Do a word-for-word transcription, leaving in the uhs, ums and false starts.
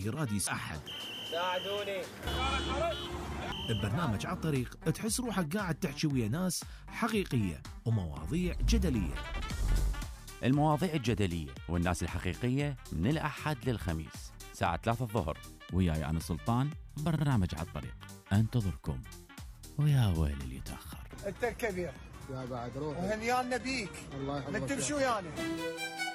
الراديو أحد. ساعدوني. ببرنامج على الطريق تحس روحك قاعد تحكي ويا ناس حقيقية ومواضيع جدلية. المواضيع الجدلية والناس الحقيقية من الأحد للخميس ساعة ثلاثة الظهر، وياي أنا سلطان. برنامج على الطريق أنتظركم، ويا ويل اللي يتأخر. أنت الكبير يا بعد روح وهنيانا بيك. الله يحفظك. ما تمشوا يعني.